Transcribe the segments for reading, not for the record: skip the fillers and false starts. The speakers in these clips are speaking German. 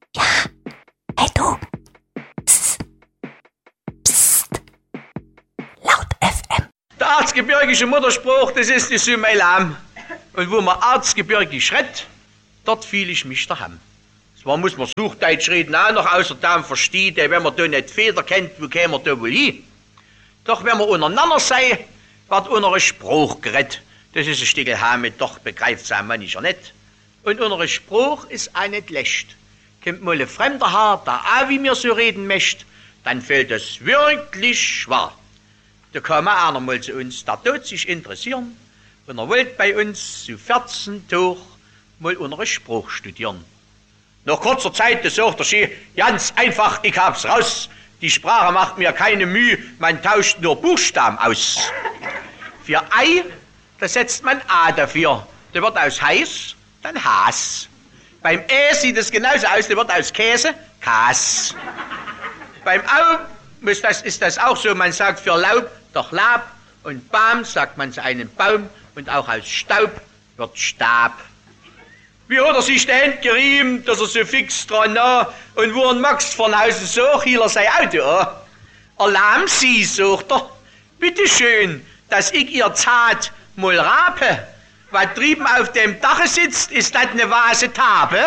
Ja, hey du. Psst. Psst. Laut FM. Der erzgebirgische Mutterspruch, das ist die Sumeilam. Und wo man erzgebirgisch redt, dort fühl ich mich daheim. Zwar muss man Suchdeutsch reden auch noch, außerdem versteht, wenn man da nicht Feder kennt, wo käme man da wohl hin? Doch wenn man untereinander sei, wird unsere Spruch geredet. Das ist ein Stückel Hamid, doch begreift's ein mancher nicht. Und unsere Spruch ist auch nicht schlecht. Kommt mal ein Fremder her, der auch wie mir so reden möchte, dann fällt es wirklich schwer. Da kam auch einer mal zu uns, der tut sich interessieren und er wollte bei uns zu 14 Tag mal unsere Spruch studieren. Nach kurzer Zeit, das sagt er schon, ganz einfach, ich hab's raus. Die Sprache macht mir keine Mühe, man tauscht nur Buchstaben aus. Für Ei, da setzt man A dafür. Da wird aus heiß dann Haas. Beim sieht es genauso aus, da wird aus Käse Kas. Beim Au ist das auch so, man sagt für Laub doch Lab und Baum sagt man zu einem Baum und auch aus Staub wird Stab. Wie hat er sich denn gerieben, dass er so fix dran war und wo ein Max von Hause so, hielt er sein Auto an. Erlahm Sie, sagt er, bitteschön, dass ich Ihr Zart mal rape. Was drüben auf dem Dache sitzt, ist das eine Vase Tabe?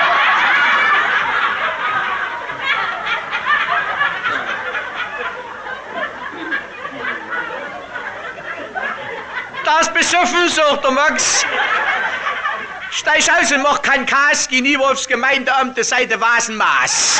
Das besoffen, sagt der Max. Steig aus und mach kein Kas, geh nie aufs Gemeindeamt, das sei der Vasenmaß.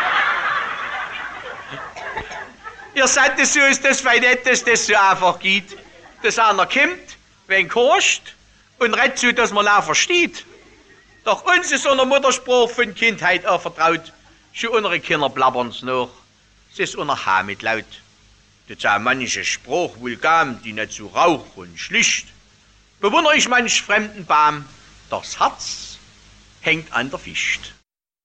Ihr seid es so, ist das weil nicht, dass das so einfach geht. Dass einer kommt, wen korscht und redet so, dass man auch versteht. Doch uns ist unser Mutterspruch von Kindheit auch vertraut. Schon unsere Kinder blabbern's noch. Es ist unser Hamid laut. Das ist auch manche Spruch vulgam, die nicht so rauch und schlicht. Bewundere ich manch fremden Baum, doch das Herz hängt an der Ficht.